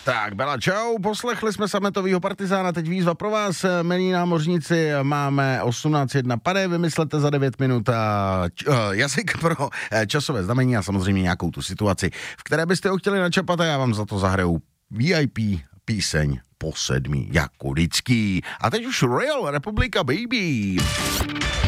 Tak, Bela, čau, poslechli jsme sametovýho partizána, teď výzva pro vás, milí námořníci, máme 18:01 pade, vymyslete za 9 minut jazyk pro časové znamení a samozřejmě nějakou tu situaci, v které byste ho chtěli načapat a já vám za to zahraju VIP píseň po 7, jako vždycky. A teď už Real Republika, baby.